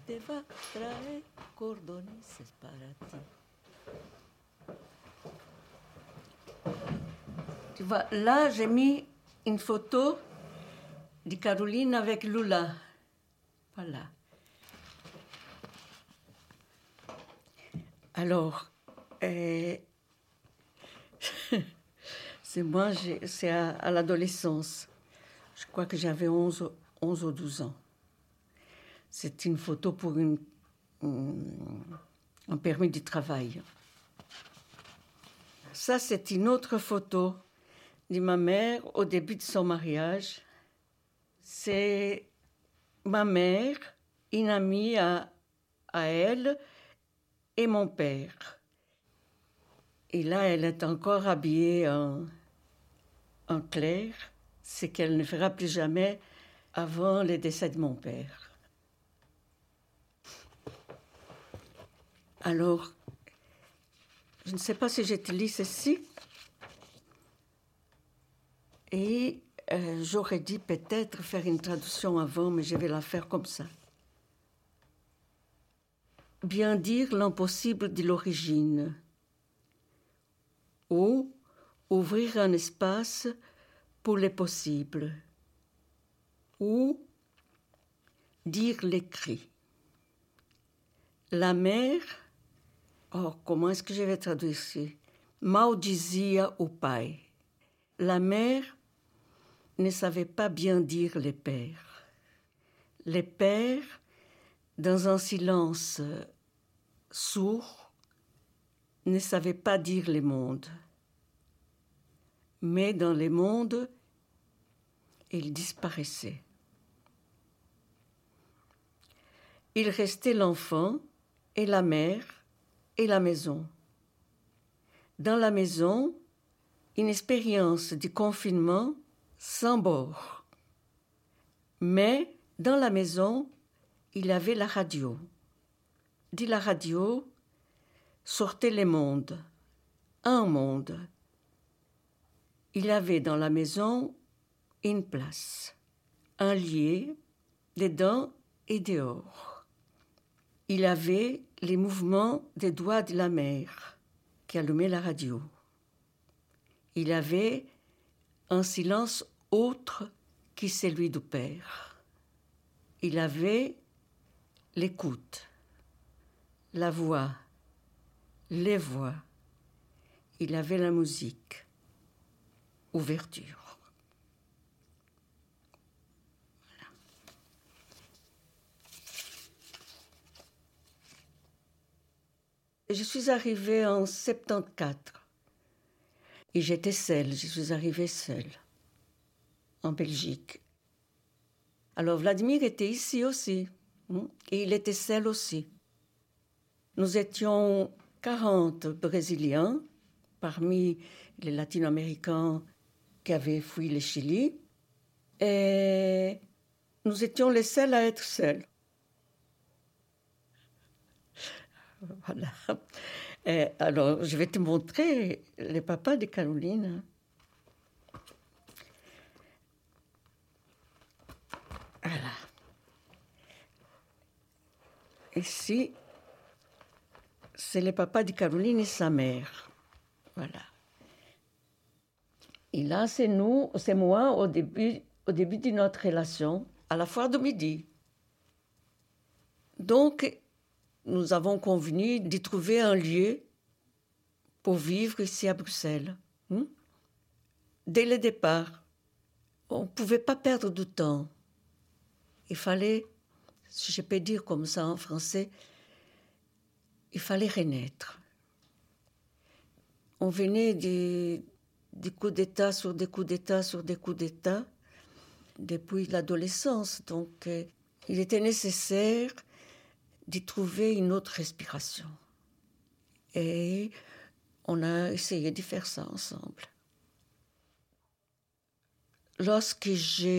te va traer cordonices para ti. Tu vois, là, j'ai mis une photo de Caroline avec Lula. Voilà. Alors, c'est moi, c'est à l'adolescence. Je crois que j'avais 11 ou 12 ans. C'est une photo pour un permis de travail. Ça, c'est une autre photo de ma mère au début de son mariage. C'est ma mère, une amie à elle et mon père. Et là, elle est encore habillée en clair. C'est qu'elle ne fera plus jamais avant le décès de mon père. Alors, je ne sais pas si je te lis ceci. Et j'aurais dit peut-être faire une traduction avant, mais je vais la faire comme ça. Bien dire l'impossible de l'origine, ou ouvrir un espace pour les possibles, ou dire l'écrit. La mère, comment est-ce que je vais traduire ici? Maldizia o pai. La mère ne savait pas bien dire les pères. Les pères, dans un silence sourd, ne savaient pas dire les mondes. Mais dans les mondes, ils disparaissaient. Il restait l'enfant et la mère et la maison. Dans la maison, une expérience de confinement sans bord. Mais dans la maison, il y avait la radio. De la radio sortaient les mondes, un monde. Il y avait dans la maison une place, un lit, dedans et dehors. Il y avait les mouvements des doigts de la mère qui allumait la radio. Il y avait un silence autre que celui du père. Il y avait l'écoute, la voix, les voix. Il y avait la musique, ouverture. Voilà. Je suis arrivée en 74. Et j'étais seule, je suis arrivée seule, en Belgique. Alors Vladimir était ici aussi, et il était seul aussi. Nous étions 40 Brésiliens, parmi les Latino-Américains qui avaient fui le Chili, et nous étions les seuls à être seuls. Voilà. Et alors, je vais te montrer le papa de Caroline. Voilà. Ici, c'est le papa de Caroline et sa mère. Voilà. Et là, c'est nous, c'est moi au début de notre relation, à la foire de midi. Donc, nous avons convenu de trouver un lieu pour vivre ici à Bruxelles. Dès le départ, on ne pouvait pas perdre du temps. Il fallait, si je peux dire comme ça en français, il fallait renaître. On venait des coups d'État sur des coups d'État sur des coups d'État depuis l'adolescence. Donc, il était nécessaire d'y trouver une autre respiration. Et on a essayé de faire ça ensemble. Lorsque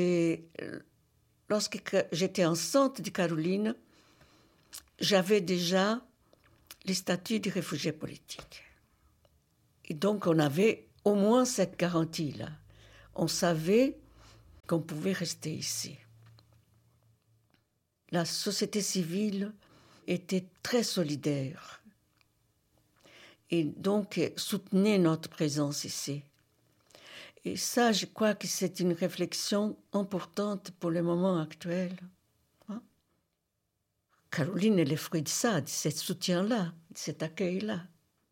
j'étais enceinte de Caroline, j'avais déjà le statut de réfugié politique. Et donc, on avait au moins cette garantie-là. On savait qu'on pouvait rester ici. la société civile était très solidaire et donc soutenait notre présence ici. Et ça, je crois que c'est une réflexion importante pour le moment actuel. Hein? Caroline est le fruit de ça, de ce soutien-là, de cet accueil-là.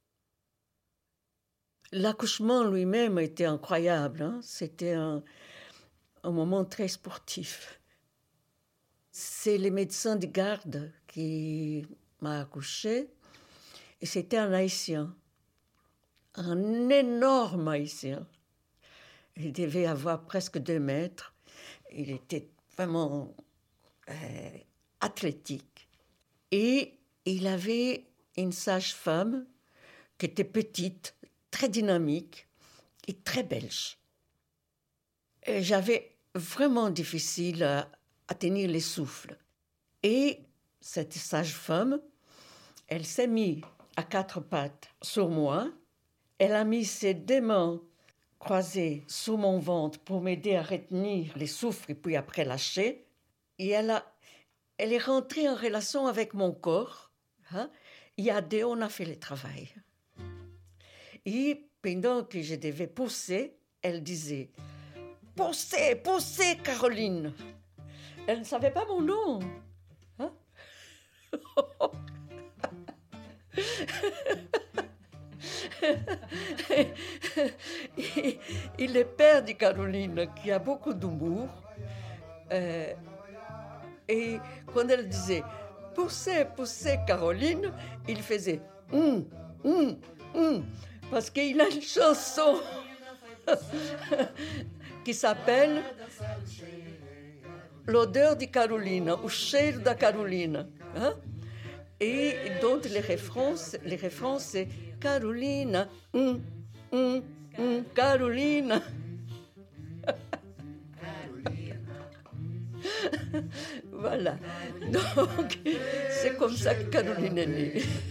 L'accouchement lui-même était incroyable. Hein? C'était un moment très sportif. C'est le médecin de garde qui m'a accouchée et c'était un Haïtien, un énorme Haïtien. Il devait avoir presque 2 mètres. Il était vraiment athlétique. Et il avait une sage-femme qui était petite, très dynamique et très belge. Et j'avais vraiment difficile à tenir le souffle. Et cette sage-femme, elle s'est mise à 4 pattes sur moi. Elle a mis ses 2 mains croisées sous mon ventre pour m'aider à retenir les souffles et puis après lâcher. Et elle est rentrée en relation avec mon corps. Hein? Et à 2, on a fait le travail. Et pendant que je devais pousser, elle disait « Poussez, poussez, Caroline !» Elle ne savait pas mon nom. Hein? Il est père de Caroline, qui a beaucoup d'humour. Et quand elle disait « Poussez, poussez, Caroline », il faisait « parce qu'il a une chanson qui s'appelle « L'odeur de Caroline » ou « Cheiro da Carolina ». Hein? Et donc les refrains c'est Carolina, Carolina. Voilà. Donc, c'est comme ça que Caroline est née.